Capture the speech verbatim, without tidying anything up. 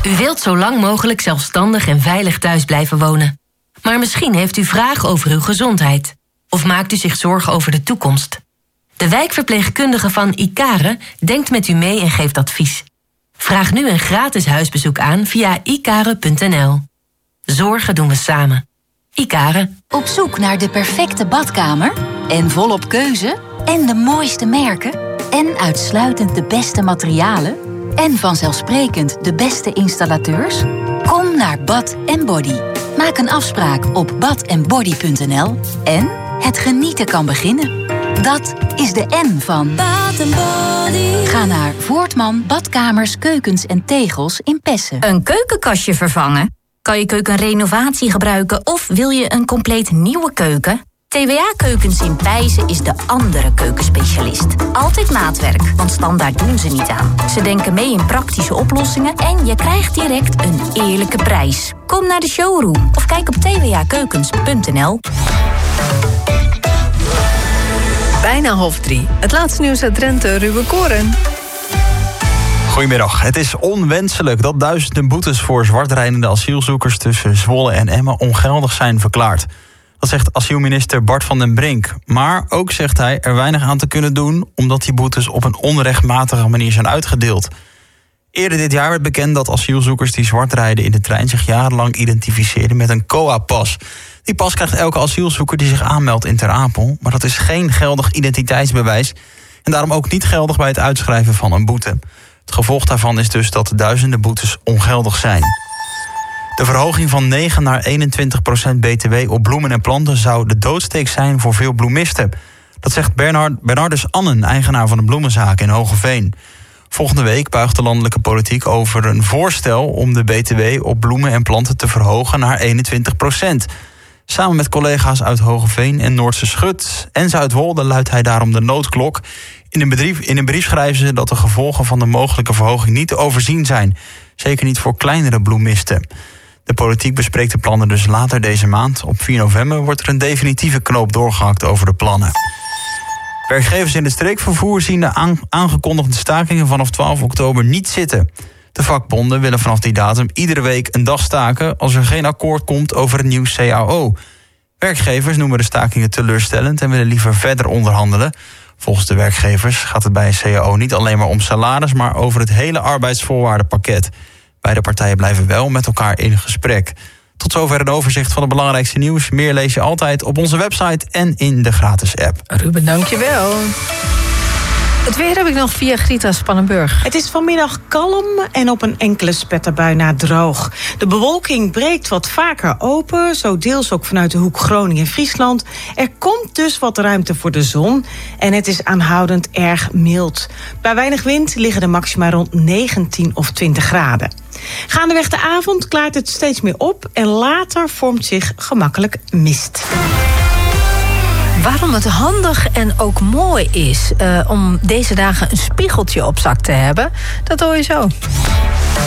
U wilt zo lang mogelijk zelfstandig en veilig thuis blijven wonen. Maar misschien heeft u vragen over uw gezondheid. Of maakt u zich zorgen over de toekomst. De wijkverpleegkundige van Icare denkt met u mee en geeft advies. Vraag nu een gratis huisbezoek aan via icare punt n l. Zorgen doen we samen. Icare. Op zoek naar de perfecte badkamer? En volop keuze? En de mooiste merken? En uitsluitend de beste materialen? En vanzelfsprekend de beste installateurs? Kom naar Bath and Body. Maak een afspraak op bath and body punt n l. En het genieten kan beginnen. Dat is de N van Bath and Body. Ga naar Voortman Badkamers, Keukens en Tegels in Pessen. Een keukenkastje vervangen? Kan je keukenrenovatie gebruiken of wil je een compleet nieuwe keuken? T W A Keukens in Pijzen is de andere keukenspecialist. Altijd maatwerk, want standaard doen ze niet aan. Ze denken mee in praktische oplossingen en je krijgt direct een eerlijke prijs. Kom naar de showroom of kijk op t w a keukens punt n l. Bijna half drie. Het laatste nieuws uit Drenthe, Ruben Koren. Goedemiddag. Het is onwenselijk dat duizenden boetes voor zwartrijdende asielzoekers tussen Zwolle en Emmen ongeldig zijn verklaard. Dat zegt asielminister Bart van den Brink. Maar ook zegt hij er weinig aan te kunnen doen omdat die boetes op een onrechtmatige manier zijn uitgedeeld. Eerder dit jaar werd bekend dat asielzoekers die zwart rijden in de trein zich jarenlang identificeerden met een C O A-pas. Die pas krijgt elke asielzoeker die zich aanmeldt in Ter Apel, maar dat is geen geldig identiteitsbewijs en daarom ook niet geldig bij het uitschrijven van een boete. Het gevolg daarvan is dus dat duizenden boetes ongeldig zijn. De verhoging van negen naar eenentwintig procent B T W op bloemen en planten zou de doodsteek zijn voor veel bloemisten. Dat zegt Bernard, Bernardus Annen, eigenaar van een bloemenzaak in Hogeveen. Volgende week buigt de landelijke politiek over een voorstel om de B T W op bloemen en planten te verhogen naar eenentwintig procent. Samen met collega's uit Hogeveen en Noordse Schut en Zuidwolde luidt hij daarom de noodklok. In een, brief, in een brief schrijven ze dat de gevolgen van de mogelijke verhoging niet te overzien zijn. Zeker niet voor kleinere bloemisten. De politiek bespreekt de plannen dus later deze maand. Op vier november wordt er een definitieve knoop doorgehakt over de plannen. Werkgevers in het streekvervoer zien de aangekondigde stakingen vanaf twaalf oktober niet zitten. De vakbonden willen vanaf die datum iedere week een dag staken als er geen akkoord komt over een nieuw C A O. Werkgevers noemen de stakingen teleurstellend en willen liever verder onderhandelen. Volgens de werkgevers gaat het bij een C A O niet alleen maar om salaris, maar over het hele arbeidsvoorwaardenpakket. Beide partijen blijven wel met elkaar in gesprek. Tot zover een overzicht van het belangrijkste nieuws. Meer lees je altijd op onze website en in de gratis app. Ruben, dankjewel. Het weer heb ik nog via Grita Spannenburg. Het is vanmiddag kalm en op een enkele spetterbui na droog. De bewolking breekt wat vaker open, zo deels ook vanuit de hoek Groningen en Friesland. Er komt dus wat ruimte voor de zon en het is aanhoudend erg mild. Bij weinig wind liggen de maxima rond negentien of twintig graden. Gaandeweg de avond klaart het steeds meer op en later vormt zich gemakkelijk mist. Waarom het handig en ook mooi is uh, om deze dagen een spiegeltje op zak te hebben, dat hoor je zo.